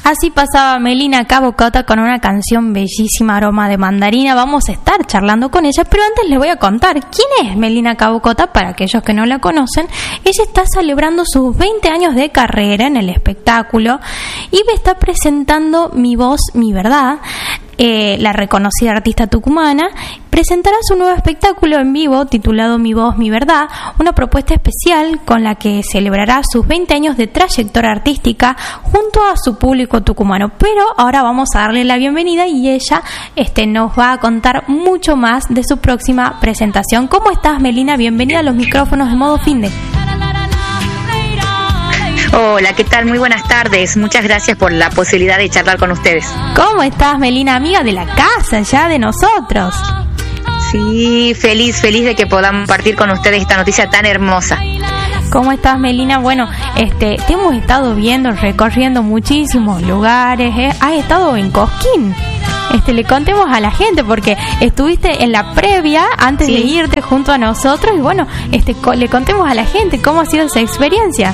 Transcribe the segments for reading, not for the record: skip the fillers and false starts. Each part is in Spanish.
Así pasaba Melina Cabocota con una canción bellísima, Aroma de Mandarina. Vamos a estar charlando con ella, pero antes les voy a contar quién es Melina Cabocota para aquellos que no la conocen. Ella está celebrando sus 20 años de carrera en el espectáculo y me está presentando Mi Voz, Mi Verdad. La reconocida artista tucumana presentará su nuevo espectáculo en vivo titulado Mi Voz, Mi Verdad, una propuesta especial con la que celebrará sus 20 años de trayectoria artística junto a su público tucumano. Pero ahora vamos a darle la bienvenida y ella nos va a contar mucho más de su próxima presentación. ¿Cómo estás, Melina? Bienvenida a los micrófonos de Modo Finde. Hola, ¿qué tal? Muy buenas tardes. Muchas gracias por la posibilidad de charlar con ustedes. ¿Cómo estás, Melina? Amiga de la casa, ya de nosotros. Sí, feliz de que podamos compartir con ustedes esta noticia tan hermosa. ¿Cómo estás, Melina? Bueno, te hemos estado viendo, recorriendo muchísimos lugares. Has estado en Cosquín. Le contemos a la gente porque estuviste en la previa antes de irte junto a nosotros y bueno, le contemos a la gente cómo ha sido esa experiencia.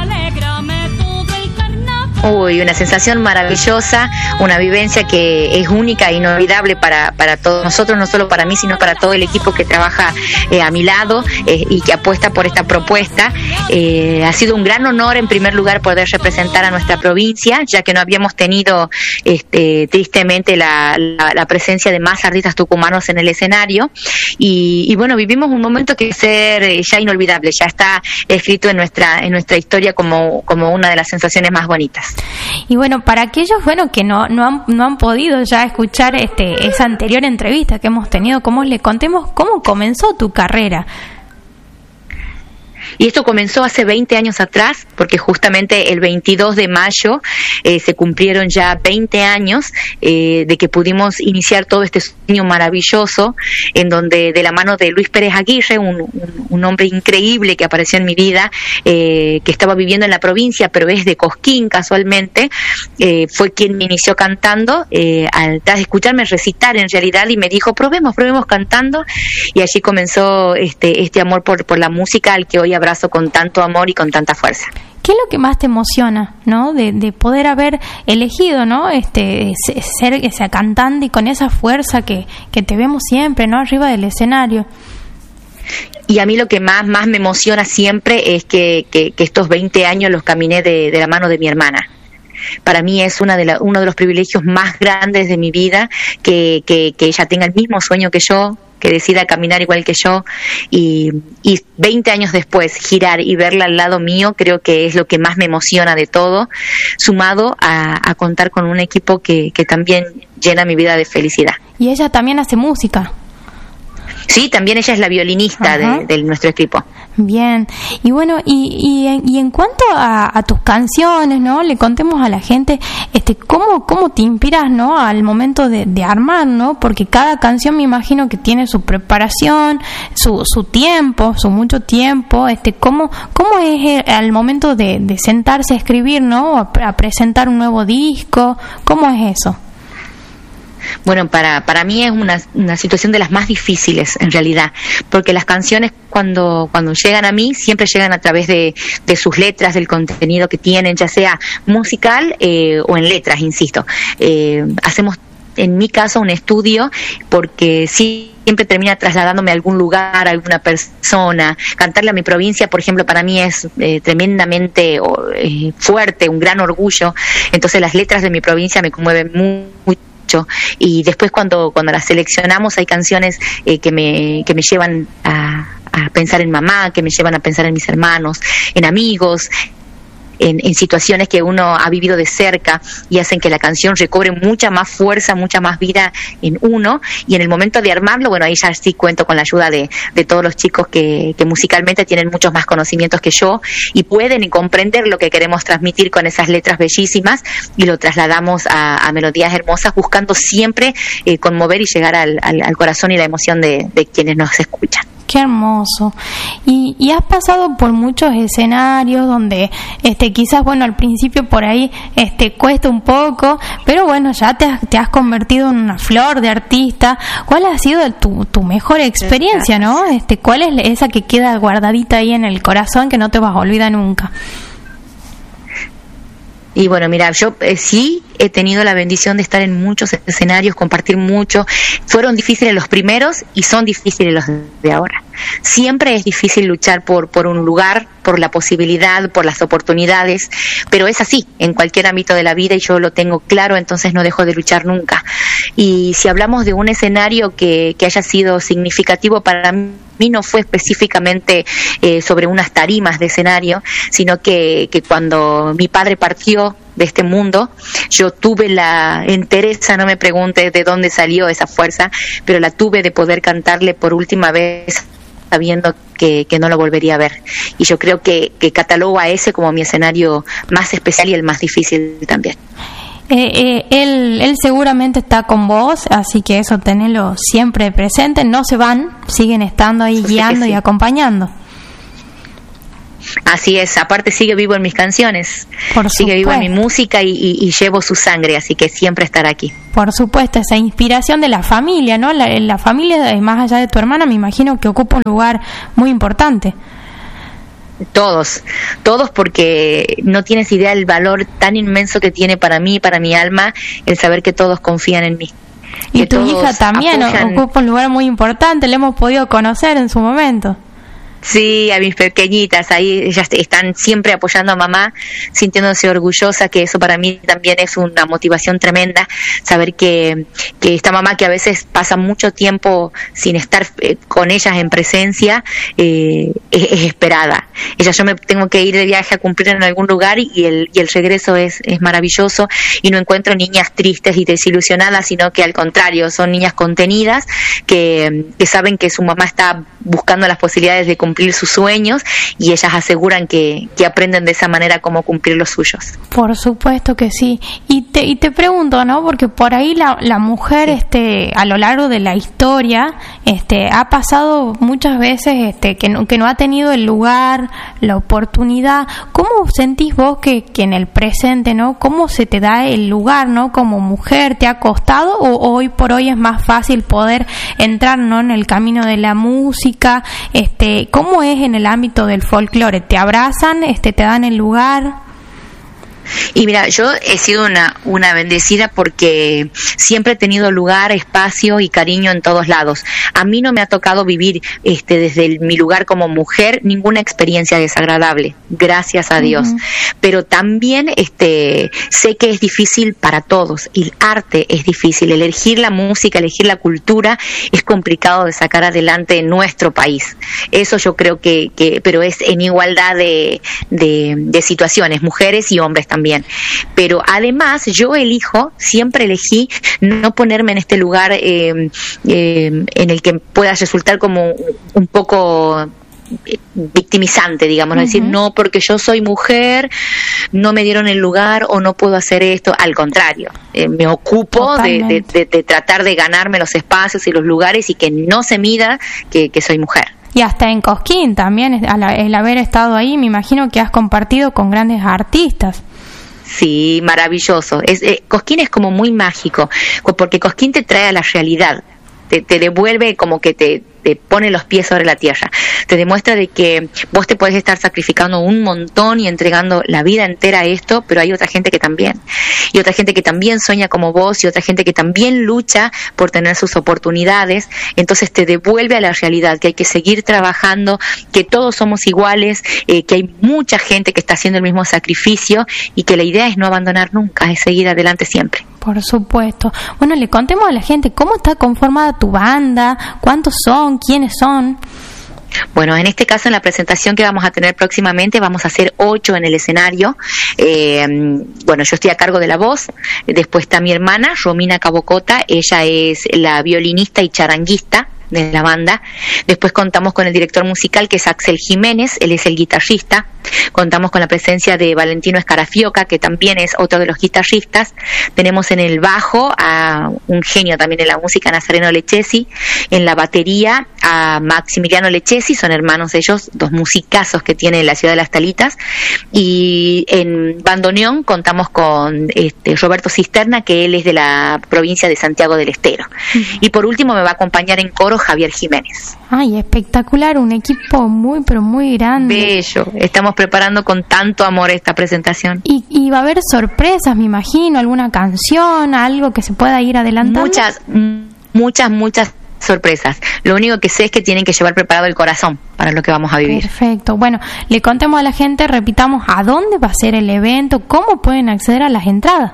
Uy, una sensación maravillosa, una vivencia que es única e inolvidable para todos nosotros, no solo para mí, sino para todo el equipo que trabaja a mi lado y que apuesta por esta propuesta. Ha sido un gran honor, en primer lugar, poder representar a nuestra provincia, ya que no habíamos tenido tristemente la presencia de más artistas tucumanos en el escenario. Y bueno, vivimos un momento que ser ya inolvidable, ya está escrito en nuestra historia como una de las sensaciones más bonitas. Y bueno, para aquellos que no han podido ya escuchar esa anterior entrevista que hemos tenido, le contemos cómo comenzó tu carrera. Y esto comenzó hace 20 años atrás, porque justamente el 22 de mayo se cumplieron ya 20 años de que pudimos iniciar todo este sueño maravilloso, en donde de la mano de Luis Pérez Aguirre, un hombre increíble que apareció en mi vida, que estaba viviendo en la provincia, pero es de Cosquín casualmente, fue quien me inició cantando, al tras de escucharme recitar en realidad, y me dijo, probemos cantando, y allí comenzó este amor por la música, al que hoy abrazo con tanto amor y con tanta fuerza. ¿Qué es lo que más te emociona, no, de poder haber elegido, no, ser esa cantante y con esa fuerza que te vemos siempre, no, arriba del escenario? Y a mí lo que más me emociona siempre es que estos 20 años los caminé de la mano de mi hermana. Para mí es uno de los privilegios más grandes de mi vida, que ella tenga el mismo sueño que yo, que decida caminar igual que yo, y 20 años después girar y verla al lado mío, creo que es lo que más me emociona de todo, sumado a contar con un equipo que también llena mi vida de felicidad. ¿Y ella también hace música? Sí, también ella es la violinista de nuestro equipo. Bien, y bueno, y en cuanto a tus canciones, ¿no? Le contemos a la gente cómo te inspiras, ¿no? Al momento de armar, ¿no? Porque cada canción me imagino que tiene su preparación, su tiempo, su mucho tiempo. ¿Cómo es al momento de sentarse a escribir, ¿no? A presentar un nuevo disco? ¿Cómo es eso? Bueno, para mí es una situación de las más difíciles en realidad, porque las canciones cuando llegan a mí siempre llegan a través de sus letras, del contenido que tienen, ya sea musical o en letras, insisto. Hacemos, en mi caso, un estudio porque siempre termina trasladándome a algún lugar, a alguna persona. Cantarle a mi provincia, por ejemplo, para mí es tremendamente fuerte, un gran orgullo. Entonces las letras de mi provincia me conmueven mucho. Y después cuando las seleccionamos hay canciones que me llevan a pensar en mamá, que me llevan a pensar en mis hermanos, en amigos, en situaciones que uno ha vivido de cerca y hacen que la canción recobre mucha más fuerza, mucha más vida en uno. Y en el momento de armarlo, bueno, ahí ya sí cuento con la ayuda de todos los chicos que musicalmente tienen muchos más conocimientos que yo y pueden comprender lo que queremos transmitir con esas letras bellísimas, y lo trasladamos a melodías hermosas, buscando siempre conmover y llegar al corazón y la emoción de quienes nos escuchan. Qué hermoso. Y has pasado por muchos escenarios donde quizás, bueno, al principio por ahí cuesta un poco, pero bueno, ya te has convertido en una flor de artista. ¿Cuál ha sido tu mejor experiencia, no? ¿Cuál es esa que queda guardadita ahí en el corazón que no te vas a olvidar nunca? Y bueno, mira, yo sí he tenido la bendición de estar en muchos escenarios, compartir mucho. Fueron difíciles los primeros y son difíciles los de ahora. Siempre es difícil luchar por un lugar, por la posibilidad, por las oportunidades, pero es así en cualquier ámbito de la vida y yo lo tengo claro, entonces no dejo de luchar nunca. Y si hablamos de un escenario que haya sido significativo para mí, no fue específicamente sobre unas tarimas de escenario, sino que cuando mi padre partió de este mundo, yo tuve la entereza, no me preguntes de dónde salió esa fuerza, pero la tuve de poder cantarle por última vez sabiendo que no lo volvería a ver. Y yo creo que catalogo a ese como mi escenario más especial y el más difícil también. Él seguramente está con vos, así que eso tenelo siempre presente, no se van, siguen estando ahí guiando y acompañando. Así es, aparte sigue vivo en mis canciones, sigue vivo en mi música y llevo su sangre, así que siempre estará aquí. Por supuesto, esa inspiración de la familia, ¿no? La familia, más allá de tu hermana, me imagino que ocupa un lugar muy importante. Todos porque no tienes idea del valor tan inmenso que tiene para mí, para mi alma, el saber que todos confían en mí. Y tu hija también ocupa un lugar muy importante, la hemos podido conocer en su momento. Sí, a mis pequeñitas, ahí ellas están siempre apoyando a mamá, sintiéndose orgullosa, que eso para mí también es una motivación tremenda, saber que esta mamá que a veces pasa mucho tiempo sin estar con ellas en presencia, es esperada. Yo me tengo que ir de viaje a cumplir en algún lugar y el regreso es maravilloso, y no encuentro niñas tristes y desilusionadas, sino que al contrario, son niñas contenidas que saben que su mamá está buscando las posibilidades de cumplir sus sueños, y ellas aseguran que aprenden de esa manera cómo cumplir los suyos. Por supuesto que sí. Y te pregunto, ¿no? Porque por ahí la mujer, sí, a lo largo de la historia, ha pasado muchas veces que no ha tenido el lugar, la oportunidad. ¿Cómo sentís vos que en el presente, ¿no? ¿Cómo se te da el lugar, ¿no? Como mujer, ¿te ha costado o hoy por hoy es más fácil poder entrar, ¿no? En el camino de la música? ¿Cómo es en el ámbito del folclore? ¿Te abrazan? ¿Te dan el lugar? Y mira, yo he sido una bendecida porque siempre he tenido lugar, espacio y cariño en todos lados. A mí no me ha tocado vivir desde mi lugar como mujer ninguna experiencia desagradable, gracias a Dios. Uh-huh. Pero también sé que es difícil para todos. El arte es difícil, elegir la música, elegir la cultura es complicado de sacar adelante en nuestro país. Eso yo creo que pero es en igualdad de situaciones, mujeres y hombres también. Pero además yo siempre elegí no ponerme en este lugar en el que pueda resultar como un poco victimizante, digamos, uh-huh. Es decir, no, porque yo soy mujer, no me dieron el lugar o no puedo hacer esto. Al contrario, me ocupo de tratar de ganarme los espacios y los lugares y que no se mida que soy mujer. Y hasta en Cosquín también, el haber estado ahí, me imagino que has compartido con grandes artistas. Sí, maravilloso. Cosquín es como muy mágico, porque Cosquín te trae a la realidad, te devuelve como que te pone los pies sobre la tierra, te demuestra de que vos te podés estar sacrificando un montón y entregando la vida entera a esto, pero hay otra gente que también, y otra gente que también sueña como vos, y otra gente que también lucha por tener sus oportunidades. Entonces te devuelve a la realidad, que hay que seguir trabajando, que todos somos iguales, que hay mucha gente que está haciendo el mismo sacrificio, y que la idea es no abandonar nunca, es seguir adelante siempre. Por supuesto. Bueno, le contemos a la gente cómo está conformada tu banda, cuántos son, quiénes son. Bueno, en este caso, en la presentación que vamos a tener próximamente, vamos a hacer 8 en el escenario. Bueno, yo estoy a cargo de la voz. Después está mi hermana, Romina Cabocota. Ella es la violinista y charanguista de la banda. Después contamos con el director musical, que es Axel Jiménez, él es el guitarrista. Contamos con la presencia de Valentino Escarafioca, que también es otro de los guitarristas. Tenemos en el bajo a un genio también en la música, Nazareno Lechesi. En la batería a Maximiliano Lechesi, son hermanos ellos, 2 musicazos que tiene la ciudad de Las Talitas. Y en bandoneón contamos con Roberto Cisterna, que él es de la provincia de Santiago del Estero. Uh-huh. Y por último me va a acompañar en coro Javier Jiménez. Ay, espectacular, un equipo muy, pero muy grande. Bello, estamos preparando con tanto amor esta presentación. Y va a haber sorpresas, me imagino, alguna canción, algo que se pueda ir adelantando. Muchas sorpresas. Lo único que sé es que tienen que llevar preparado el corazón para lo que vamos a vivir. Perfecto. Bueno, le contemos a la gente, repitamos, a dónde va a ser el evento, cómo pueden acceder a las entradas.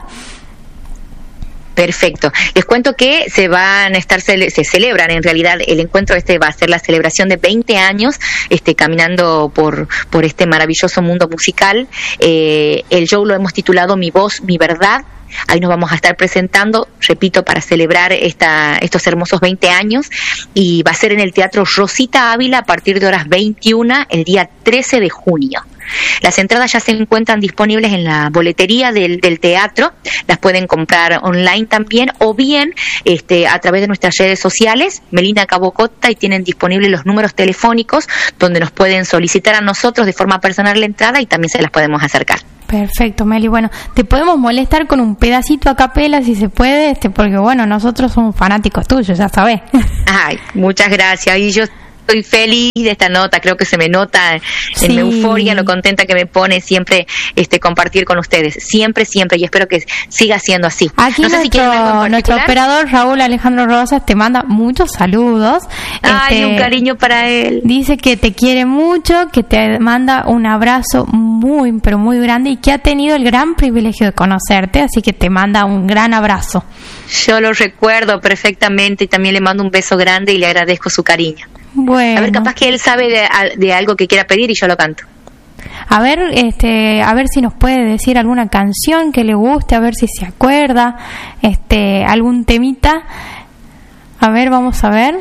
Perfecto. Les cuento que se celebran, en realidad, el encuentro va a ser la celebración de 20 años, caminando por este maravilloso mundo musical. El show lo hemos titulado Mi Voz, Mi Verdad. Ahí nos vamos a estar presentando, repito, para celebrar estos hermosos 20 años, y va a ser en el Teatro Rosita Ávila a partir de horas 21, el día 13 de junio. Las entradas ya se encuentran disponibles en la boletería del teatro, las pueden comprar online también, o bien a través de nuestras redes sociales, Melina Cabocota, y tienen disponibles los números telefónicos donde nos pueden solicitar a nosotros de forma personal la entrada y también se las podemos acercar. Perfecto, Meli. Bueno, te podemos molestar con un pedacito a capela si se puede, porque bueno, nosotros somos fanáticos tuyos, ya sabés. Ay, muchas gracias. Y yo estoy feliz de esta nota, creo que se me nota en mi euforia, lo contenta que me pone siempre compartir con ustedes, siempre, y espero que siga siendo así. Aquí no sé nuestro operador Raúl Alejandro Rosas te manda muchos saludos. Ay, un cariño para él. Dice que te quiere mucho, que te manda un abrazo muy, pero muy grande y que ha tenido el gran privilegio de conocerte, así que te manda un gran abrazo. Yo lo recuerdo perfectamente y también le mando un beso grande y le agradezco su cariño. Bueno. A ver, capaz que él sabe de algo que quiera pedir y yo lo canto. A ver si nos puede decir alguna canción que le guste, a ver si se acuerda, algún temita. A ver, vamos a ver.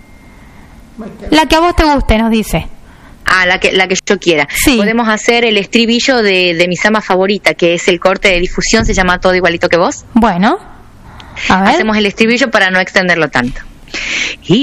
La que a vos te guste, nos dice. La que yo quiera. Sí. Podemos hacer el estribillo de mi samba favorita, que es el corte de difusión, se llama Todo Igualito que Vos. Bueno, a ver. Hacemos el estribillo para no extenderlo tanto.